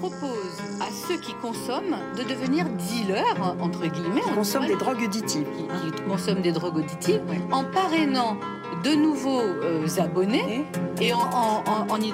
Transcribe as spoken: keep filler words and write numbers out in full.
propose à ceux qui consomment de devenir dealers, entre guillemets. Qui consomment des drogues auditives. Qui, hein. qui consomment des drogues auditives, Ouais. en parrainant de nouveaux euh, abonnés et en, en, en, en y